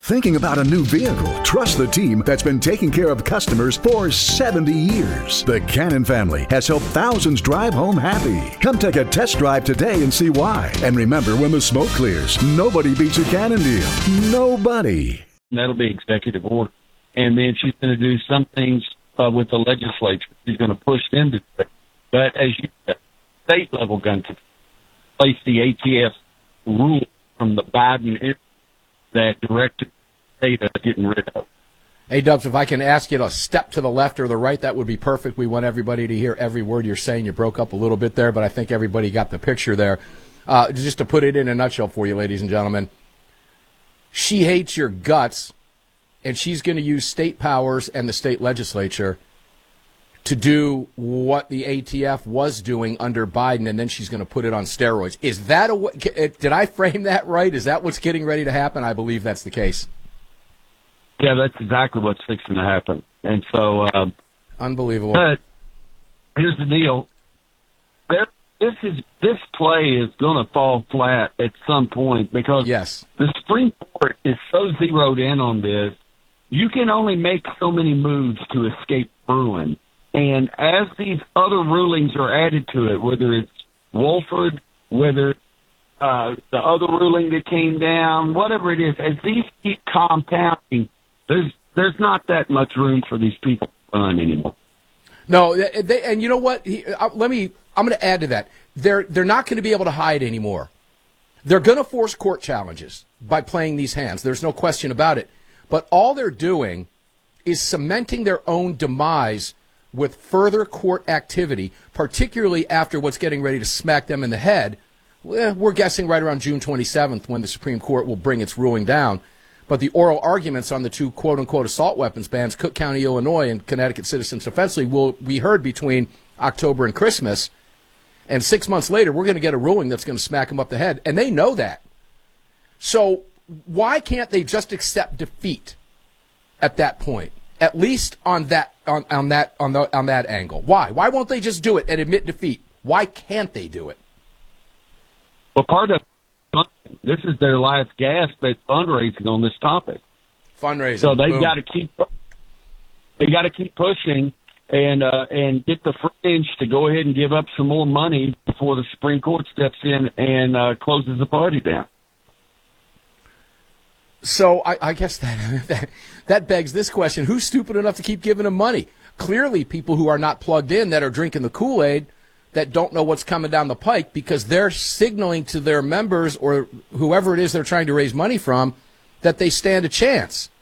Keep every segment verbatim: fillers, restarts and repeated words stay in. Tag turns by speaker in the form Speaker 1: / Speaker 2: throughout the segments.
Speaker 1: Thinking about a new vehicle? Trust the team that's been taking care of customers for seventy years. The Cannon family has helped thousands drive home happy. Come take a test drive today and see why. And remember, when the smoke clears, nobody beats a Cannon deal. Nobody.
Speaker 2: That'll be executive order. And then she's going to do some things uh, with the legislature. She's going to push them to do it. But as you said, state-level gun control, place the A T F rule from the Biden era that directed state of getting rid of.
Speaker 3: Hey, Dubs, if I can ask you to step to the left or the right, that would be perfect. We want everybody to hear every word you're saying. You broke up a little bit there, but I think everybody got the picture there. Uh, just to put it in a nutshell for you, ladies and gentlemen, she hates your guts, and she's going to use state powers and the state legislature to do what the A T F was doing under Biden, and then she's going to put it on steroids. Is that a, did I frame that right? Is that what's getting ready to happen? I believe that's the case.
Speaker 2: Yeah, that's exactly what's fixing to happen. And so, um,
Speaker 3: unbelievable.
Speaker 2: But here's the deal: there, this is this play is going to fall flat at some point because
Speaker 3: yes.
Speaker 2: the Supreme Court is so zeroed in on this. You can only make so many moves to escape ruin. And as these other rulings are added to it, whether it's Wolford, whether uh, the other ruling that came down, whatever it is, as these keep compounding, there's there's not that much room for these people to run anymore.
Speaker 3: No, they, and you know what? He, uh, let me. I'm going to add to that. They're they're not going to be able to hide anymore. They're going to force court challenges by playing these hands. There's no question about it. But all they're doing is cementing their own demise with further court activity, particularly after what's getting ready to smack them in the head. We're guessing right around June twenty-seventh when the Supreme Court will bring its ruling down. But the oral arguments on the two quote-unquote assault weapons bans, Cook County, Illinois, and Connecticut Citizens Defense League, will be heard between October and Christmas. And six months later, we're going to get a ruling that's going to smack them up the head. And they know that. So why can't they just accept defeat at that point? At least on that on, on that on the on that angle. Why? Why won't they just do it and admit defeat? Why can't they do it?
Speaker 2: Well, part of this is their last gasp at fundraising on this topic.
Speaker 3: Fundraising.
Speaker 2: So they've
Speaker 3: Boom.
Speaker 2: got to keep they got to keep pushing and uh, and get the fringe to go ahead and give up some more money before the Supreme Court steps in and uh, closes the party down.
Speaker 3: So I, I guess that, that that begs this question: who's stupid enough to keep giving them money? Clearly, people who are not plugged in, that are drinking the Kool-Aid, that don't know what's coming down the pike, because they're signaling to their members or whoever it is they're trying to raise money from that they stand a chance.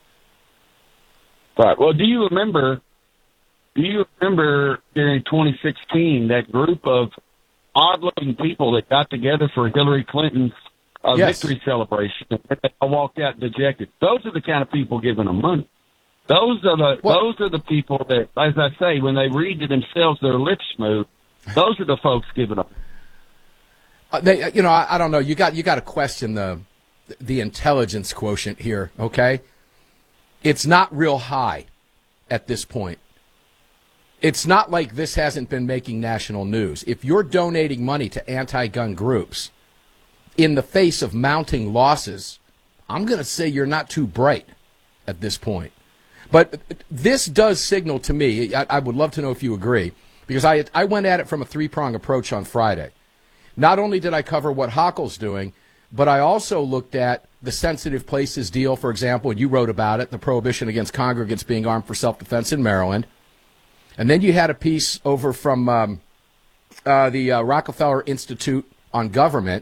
Speaker 2: Right. Well, do you remember? Do you remember during twenty sixteen that group of odd-looking people that got together for Hillary Clinton's a
Speaker 3: yes.
Speaker 2: victory celebration? I walked out dejected. Those are the kind of people giving them money. Those are the
Speaker 3: what?
Speaker 2: those are the people that, as I say, when they read to themselves, their lips move. Those are the folks giving them.
Speaker 3: Uh, they, you know, I, I don't know. You got you got to question the the intelligence quotient here. Okay, it's not real high at this point. It's not like this hasn't been making national news. If you're donating money to anti-gun groups in the face of mounting losses, I'm going to say you're not too bright at this point. But this does signal to me, I, I would love to know if you agree, because I, I went at it from a three-prong approach on Friday. Not only did I cover what Hochul's doing, but I also looked at the sensitive places deal, for example, and you wrote about it, the prohibition against congregants being armed for self-defense in Maryland. And then you had a piece over from um, uh, the uh, Rockefeller Institute on Government.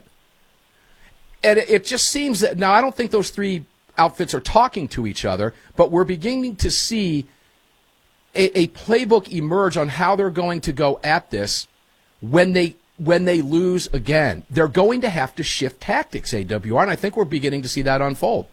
Speaker 3: And it just seems that, now I don't think those three outfits are talking to each other, but we're beginning to see a, a playbook emerge on how they're going to go at this when they when they lose again. They're going to have to shift tactics, A W R, and I think we're beginning to see that unfold.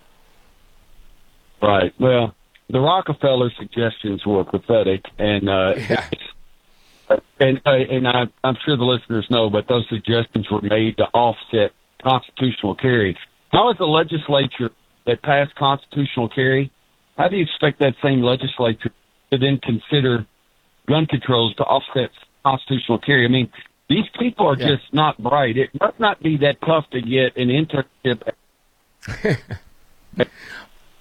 Speaker 2: Right. Well, the Rockefeller suggestions were pathetic, and uh,
Speaker 3: yeah.
Speaker 2: and uh, and I, I'm sure the listeners know, but those suggestions were made to offset constitutional carry. How is the legislature that passed constitutional carry, how do you expect that same legislature to then consider gun controls to offset constitutional carry? I mean, these people are yeah. just not bright. It must not be that tough to get an internship.